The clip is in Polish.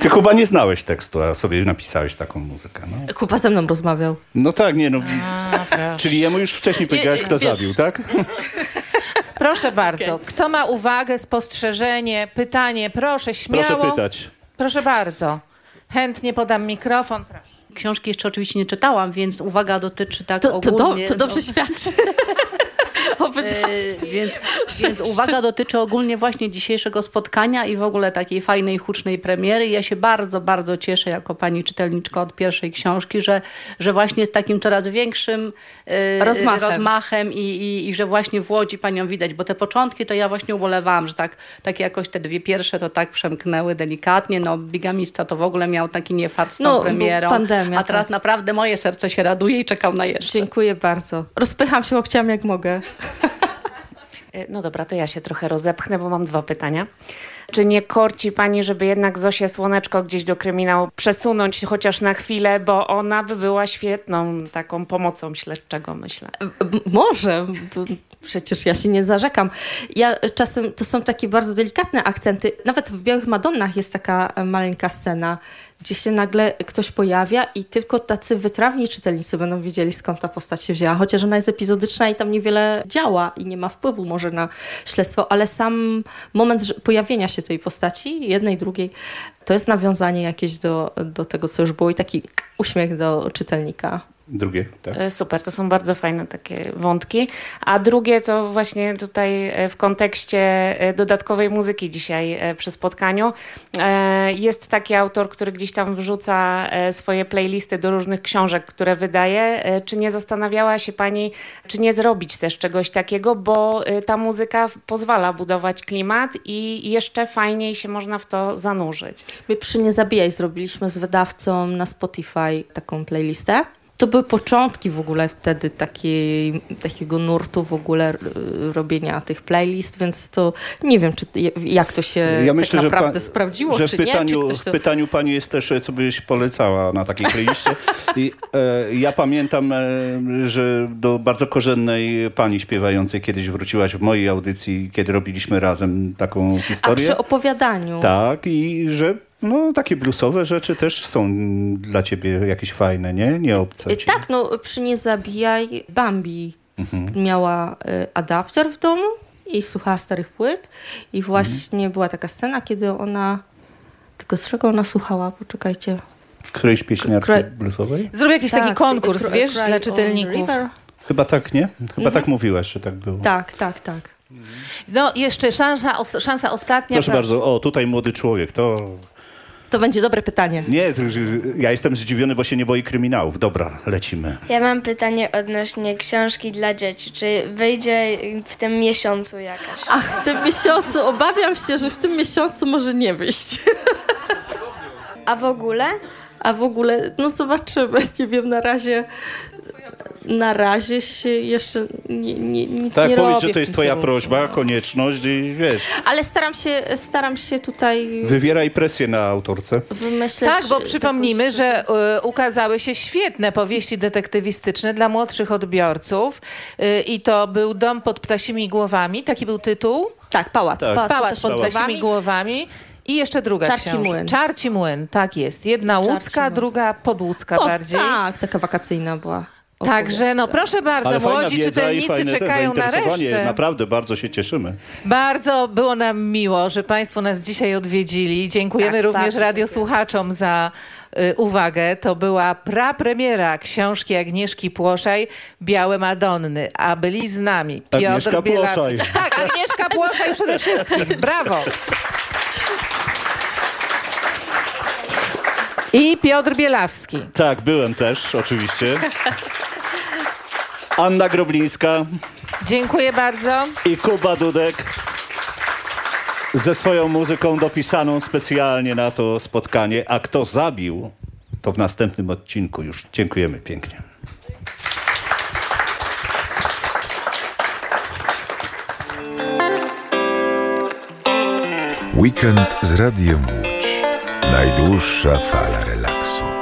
Ty, Kuba, nie znałeś tekstu, a sobie napisałeś taką muzykę. No, Kuba ze mną rozmawiał. no tak, nie no. Czyli jemu już wcześniej powiedziałeś, kto zabił, tak? Proszę bardzo, kto ma uwagę, spostrzeżenie, pytanie, proszę śmiało. Proszę pytać. Proszę bardzo. Chętnie podam mikrofon. Proszę. Książki jeszcze oczywiście nie czytałam, więc uwaga dotyczy tak ogólnie... To dobrze świadczy. O wydawcy. Więc uwaga dotyczy ogólnie właśnie dzisiejszego spotkania i w ogóle takiej fajnej, hucznej premiery. Ja się bardzo, bardzo cieszę jako pani czytelniczka od pierwszej książki, że właśnie takim coraz większym rozmachem i że właśnie w Łodzi panią widać, bo te początki to ja właśnie ubolewałam, że tak jakoś te dwie pierwsze to tak przemknęły delikatnie. No Bigamista to w ogóle miał taki niefart z tą premierą. Pandemia, a teraz naprawdę moje serce się raduje i czekam na jeszcze. Dziękuję bardzo. Rozpycham się łokciami jak mogę. No dobra, to ja się trochę rozepchnę, bo mam 2 pytania. Czy nie korci pani, żeby jednak Zosię Słoneczko gdzieś do kryminału przesunąć chociaż na chwilę, bo ona by była świetną taką pomocą śledczego, myślę. Może, przecież ja się nie zarzekam. Ja czasem, to są takie bardzo delikatne akcenty. Nawet w Białych Madonnach jest taka maleńka scena, gdzie się nagle ktoś pojawia i tylko tacy wytrawni czytelnicy będą wiedzieli, skąd ta postać się wzięła. Chociaż ona jest epizodyczna i tam niewiele działa i nie ma wpływu może na śledztwo, ale sam moment pojawienia się tej postaci, jednej, drugiej, to jest nawiązanie jakieś do tego, co już było i taki uśmiech do czytelnika. Drugie, tak. Super, to są bardzo fajne takie wątki. A drugie to właśnie tutaj w kontekście dodatkowej muzyki dzisiaj przy spotkaniu. Jest taki autor, który gdzieś tam wrzuca swoje playlisty do różnych książek, które wydaje. Czy nie zastanawiała się pani, czy nie zrobić też czegoś takiego, bo ta muzyka pozwala budować klimat i jeszcze fajniej się można w to zanurzyć. My przy Nie Zabijaj zrobiliśmy z wydawcą na Spotify taką playlistę. To były początki w ogóle wtedy takiego nurtu w ogóle robienia tych playlist, więc to nie wiem, jak to się myślę, tak naprawdę sprawdziło, że czy w pytaniu pani jest też, co byś polecała na takiej playliście. Ja pamiętam, że do bardzo korzennej pani śpiewającej kiedyś wróciłaś w mojej audycji, kiedy robiliśmy razem taką historię. A przy opowiadaniu. Tak, i że takie bluesowe rzeczy też są dla ciebie jakieś fajne, nie? Nie obce ci. Tak, przy Nie Zabijaj Bambi miała adapter w domu i słuchała starych płyt i właśnie była taka scena, kiedy ona... Tylko z czego ona słuchała? Poczekajcie. Którejś pieśniarki bluesowej? Zrób jakiś taki konkurs, wiesz, dla czytelników. Chyba tak, nie? Chyba tak mówiłaś, że tak było. Tak. No jeszcze szansa ostatnia. Proszę bardzo, tutaj młody człowiek, To będzie dobre pytanie. Nie, ja jestem zdziwiony, bo się nie boi kryminałów. Dobra, lecimy. Ja mam pytanie odnośnie książki dla dzieci. Czy wyjdzie w tym miesiącu jakaś? Ach, w tym miesiącu, obawiam się, że w tym miesiącu może nie wyjść. A w ogóle? A w ogóle, zobaczymy. Nie wiem, na razie się jeszcze nic tak, nie robię. Tak, powiedz, że to jest twoja prośba, konieczność i wiesz. Ale staram się tutaj... Wywieraj presję na autorce. Wymyśleć... Tak, bo przypomnijmy, że ukazały się świetne powieści detektywistyczne dla młodszych odbiorców i to był Dom pod ptasimi głowami, taki był tytuł? Tak, Pałac. Tak. Pałac pod ptasimi głowami. I jeszcze druga książka. Czarci Młyn, tak jest. Jedna łódzka, druga podłódzka bardziej. Tak, taka wakacyjna była. Także proszę bardzo, młodzi czytelnicy czekają na resztę. Naprawdę bardzo się cieszymy. Bardzo było nam miło, że państwo nas dzisiaj odwiedzili. Dziękujemy również radiosłuchaczom za uwagę. To była prapremiera książki Agnieszki Płoszaj Białe Madonny, a byli z nami Piotr Bielawski. Tak, Agnieszka Płoszaj przede wszystkim. Brawo. I Piotr Bielawski. Tak, byłem też, oczywiście. Anna Groblińska. Dziękuję bardzo. I Kuba Dudek ze swoją muzyką dopisaną specjalnie na to spotkanie. A kto zabił, to w następnym odcinku już. Dziękujemy pięknie. Weekend z Radiem Łódź. Najdłuższa fala relaksu.